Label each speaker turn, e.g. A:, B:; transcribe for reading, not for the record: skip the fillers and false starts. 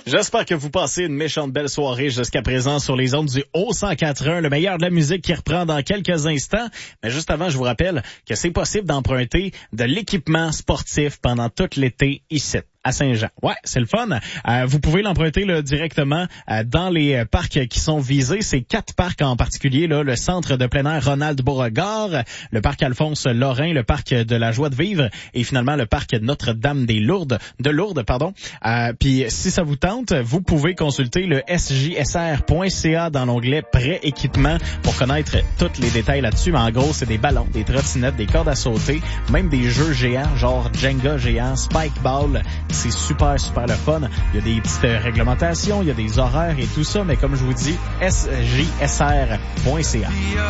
A: J'espère que vous passez une méchante belle soirée jusqu'à présent sur les ondes du Haut-104.1, le meilleur de la musique qui reprend dans quelques instants. Mais juste avant, je vous rappelle que c'est possible d'emprunter de l'équipement sportif pendant tout l'été ici. À Saint-Jean. Ouais, c'est le fun. Vous pouvez l'emprunter là, directement dans les parcs qui sont visés. C'est 4 parcs en particulier, là, le centre de plein air Ronald Beauregard, le parc Alphonse Lorrain, le parc de la Joie de Vivre et finalement le parc Notre-Dame de Lourdes. Puis si ça vous tente, vous pouvez consulter le sjsr.ca dans l'onglet prêt équipement pour connaître tous les détails là-dessus. Mais en gros, c'est des ballons, des trottinettes, des cordes à sauter, même des jeux géants, genre Jenga géant, Spike Ball. C'est super le fun. Il y a des petites réglementations, il y a des horaires et tout ça, mais comme je vous dis, sjsr.ca.